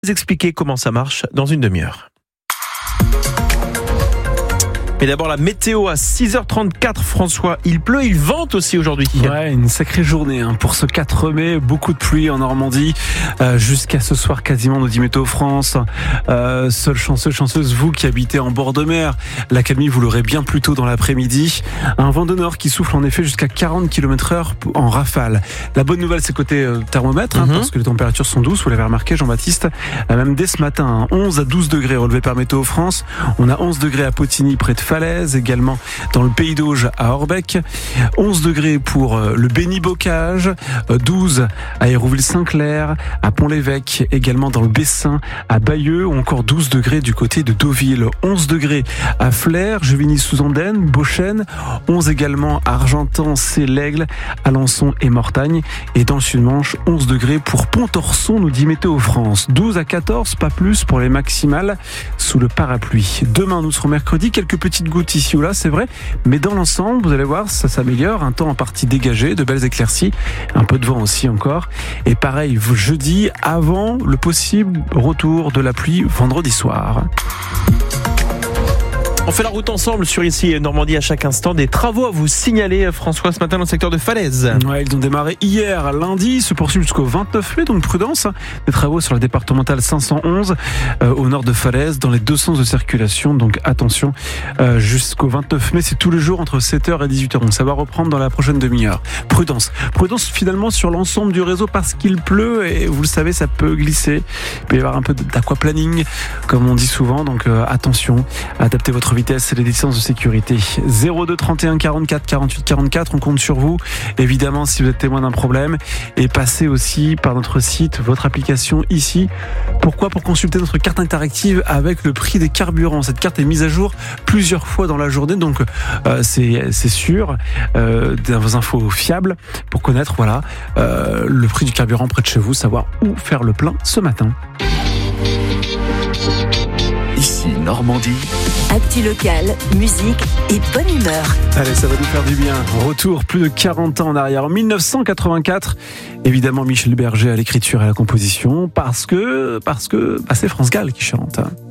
Vous expliquer comment ça marche dans une demi-heure. Mais d'abord la météo à 6h34, François. Il pleut, il vente aussi aujourd'hui. Ouais, une sacrée journée pour ce 4 mai. Beaucoup de pluie en Normandie jusqu'à ce soir quasiment, nous dit Météo France. Seul chanceux, chanceuse, vous qui habitez en bord de mer. L'accalmie, vous l'aurez bien plus tôt dans l'après-midi. Un vent de nord qui souffle en effet jusqu'à 40 km/h en rafale. La bonne nouvelle, c'est côté thermomètre, parce que les températures sont douces. Vous l'avez remarqué, Jean-Baptiste. Même dès ce matin, 11 à 12 degrés relevés par Météo France. On a 11 degrés à Potigny, près de Falaise, également dans le Pays d'Auge à Orbec, 11 degrés pour le Béni-Bocage, 12 à Hérouville-Saint-Clair, à Pont-l'Évêque, également dans le Bessin, à Bayeux, ou encore 12 degrés du côté de Deauville, 11 degrés à Flers, Jevigny-sous-Andenne, Beauchêne, 11 également à Argentan, Célègle, Alençon et Mortagne, et dans le Sud-Manche, 11 degrés pour Pont-Orson, nous dit Météo France, 12 à 14, pas plus pour les maximales sous le parapluie. Demain, nous serons mercredi, quelques petites gouttes ici ou là, c'est vrai, mais dans l'ensemble, vous allez voir, ça s'améliore, un temps en partie dégagé, de belles éclaircies, un peu de vent aussi encore, et pareil, jeudi, avant le possible retour de la pluie vendredi soir. On fait la route ensemble sur ici Normandie à chaque instant. Des travaux à vous signaler, François, ce matin dans le secteur de Falaise. Ouais, ils ont démarré hier, lundi, se poursuivent jusqu'au 29 mai, donc prudence. Des travaux sur la départementale 511 au nord de Falaise, dans les deux sens de circulation, donc attention, jusqu'au 29 mai, c'est tous les jours entre 7h et 18h. Donc ça va reprendre dans la prochaine demi-heure. Prudence finalement sur l'ensemble du réseau parce qu'il pleut et vous le savez, ça peut glisser. Il peut y avoir un peu d'aquaplaning, comme on dit souvent, donc attention, adaptez votre vitesse et les distances de sécurité. 02 31 44 48 44, on compte sur vous évidemment si vous êtes témoin d'un problème, et passez aussi par notre site, votre application ici. Pourquoi ? Pour consulter notre carte interactive avec le prix des carburants. Cette carte est mise à jour plusieurs fois dans la journée, donc c'est sûr, des infos fiables pour connaître le prix du carburant près de chez vous, savoir où faire le plein ce matin. Ici Normandie. Actu local, musique et bonne humeur. Allez, ça va nous faire du bien. Retour plus de 40 ans en arrière. En 1984, évidemment Michel Berger à l'écriture et à la composition, parce que c'est France Gall qui chante.